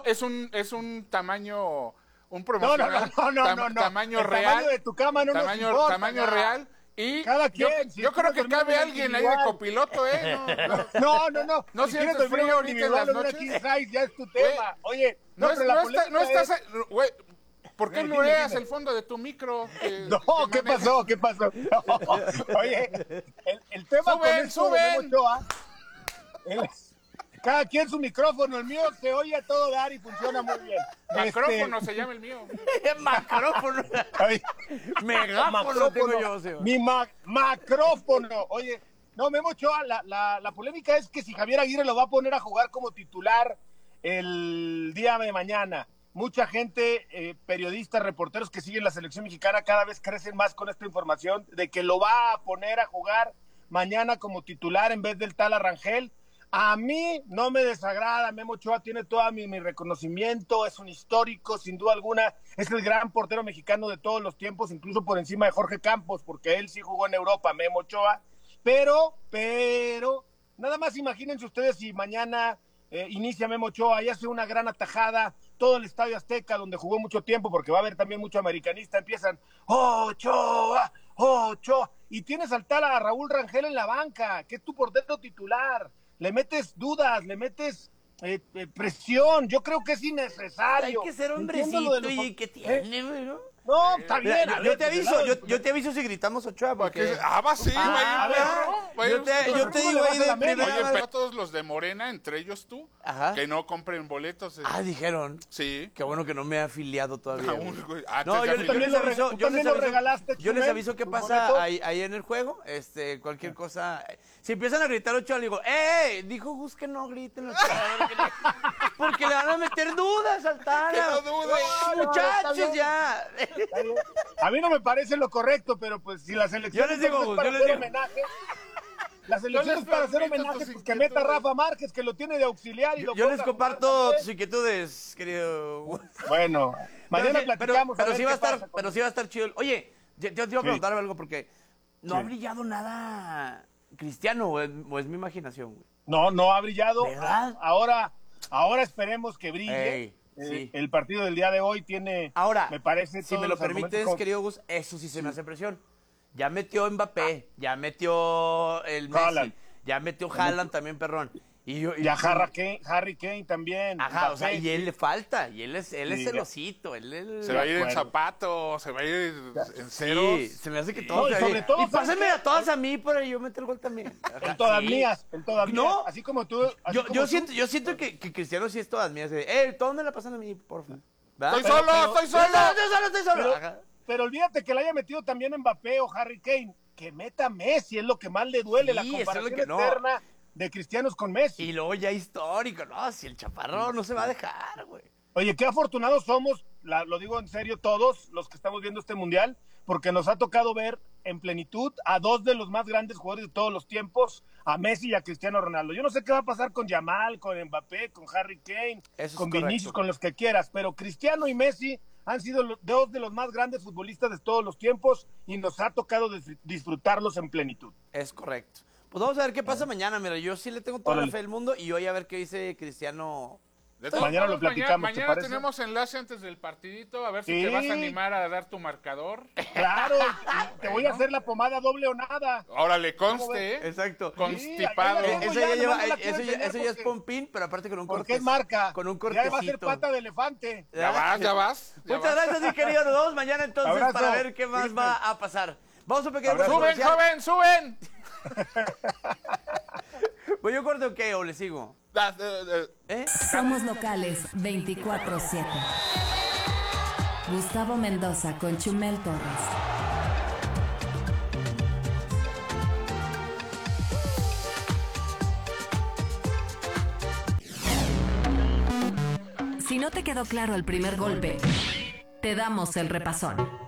es un tamaño, un promocional, no. tamaño el real. Tamaño de tu cama no nos importa, tamaño real. Y cada quien, yo creo que cabe alguien ahí de copiloto, ¿eh? No. No sientes frío ahorita en las noches. Ya es tu tema. Oye, no estás, güey. ¿Por qué Dime. lureas el fondo de tu micro? ¿Qué pasó? Oye, el tema suben. Cada quien su micrófono, el mío se oye a todo dar y funciona muy bien. Macrófono se llama el mío. Macrófono. Megáfono tengo yo, señor. Mi macrófono. Oye, no, Memo Ochoa, la polémica es que si Javier Aguirre lo va a poner a jugar como titular el día de mañana. Mucha gente, periodistas, reporteros que siguen la selección mexicana cada vez crecen más con esta información de que lo va a poner a jugar mañana como titular en vez del tal Arrangel. A mí no me desagrada, Memo Ochoa tiene todo mi reconocimiento, es un histórico, sin duda alguna, es el gran portero mexicano de todos los tiempos, incluso por encima de Jorge Campos, porque él sí jugó en Europa, Memo Ochoa, pero, nada más imagínense ustedes si mañana inicia Memo Ochoa y hace una gran atajada, todo el Estadio Azteca, donde jugó mucho tiempo, porque va a haber también mucho americanista, empiezan, Ochoa, y tienes al tal a Raúl Rangel en la banca, que es tu portero titular, le metes dudas, le metes presión, yo creo que es innecesario. Hay que ser hombrecito y ¿qué tiene, güey, no? No, está bien. Mira, yo te aviso si gritamos Ochoa, porque... Va, sí, güey. Yo te digo ahí de primera. Oye, pero todos los de Morena, entre ellos tú, que no compren boletos. Dijeron. Sí. Qué bueno que no me he afiliado todavía. No, yo les regalaste. Yo les aviso qué pasa ahí en el juego. Cualquier cosa. Si empiezan a gritar Ochoa, le digo, dijo Gus que no griten Ochoa. Porque le van a meter dudas al Tala. Muchachos, ya. A mí no me parece lo correcto, pero pues si la selección es para hacer homenaje, la selección es para hacer homenaje, pues que meta a Rafa Márquez, que lo tiene de auxiliar. Yo les comparto tus inquietudes, querido. Bueno, mañana platicamos. Pero sí va a estar chido. Oye, te iba a preguntar algo porque no ha brillado nada Cristiano, o es mi imaginación, güey. No ha brillado. ¿Verdad? Ahora esperemos que brille. Sí. El partido del día de hoy tiene, ahora, me parece, si me lo permites, querido Gus, eso sí se me hace presión. Ya metió Mbappé, ya metió el Messi, ya metió Haaland también, perrón. Ya Harry Kane también. Ajá, o sea, y él le falta, y él es celosito. Se va a ir en zapatos, se va a ir en ceros. Sí, se me hace que todo. Y pásenme a todas a mí para yo meter el gol también. En todas mías. No, así como tú. Yo siento que Cristiano sí es todas mías. Todos me la pasan a mí, porfa. Estoy solo. Pero olvídate que le haya metido también Mbappé o Harry Kane. Que meta Messi, es lo que más le duele, la comparación eterna de cristianos con Messi. Y luego ya histórico, ¿no? Si el chaparro no se va a dejar, güey. Oye, qué afortunados somos, lo digo en serio, todos los que estamos viendo este mundial, porque nos ha tocado ver en plenitud a dos de los más grandes jugadores de todos los tiempos, a Messi y a Cristiano Ronaldo. Yo no sé qué va a pasar con Yamal, con Mbappé, con Harry Kane, con Vinicius, con los que quieras, pero Cristiano y Messi han sido dos de los más grandes futbolistas de todos los tiempos y nos ha tocado disfrutarlos en plenitud. Es correcto. Pues vamos a ver qué pasa mañana. Mira, yo sí le tengo toda la fe del mundo y hoy a ver qué dice Cristiano. Mañana lo platicamos. Mañana tenemos enlace antes del partidito, a ver si te vas a animar a dar tu marcador. Claro, te voy a hacer la pomada doble o nada. Ahora le conste, exacto. Constipado. Eso ya es pompín, pero aparte con un corte. Porque es marca. Con un cortecito. Ya va a ser pata de elefante. Ya vas. Muchas gracias, mi querido. Nos vemos mañana entonces para ver qué más va a pasar. Vamos a un pequeño corte. ¡Suben, joven, suben! ¿Voy yo corte o qué? ¿O le sigo? Somos locales 24/7. Gustavo Mendoza con Chumel Torres. Si no te quedó claro el primer golpe, te damos el repasón.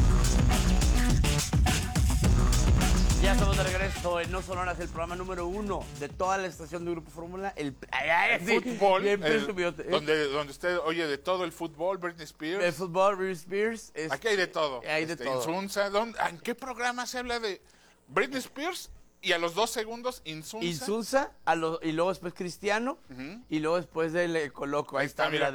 Ya estamos de regreso en No Sonoras, el programa número 1 de toda la estación de Grupo Fórmula. El fútbol, donde usted oye de todo el fútbol, Britney Spears. El fútbol, Britney Spears. Aquí hay de todo. Hay de todo. Insunza, ¿en qué programa se habla de Britney Spears? Y a los 2 segundos, Insunza. Y luego después Cristiano, y luego después del Coloco. Ahí está, mira.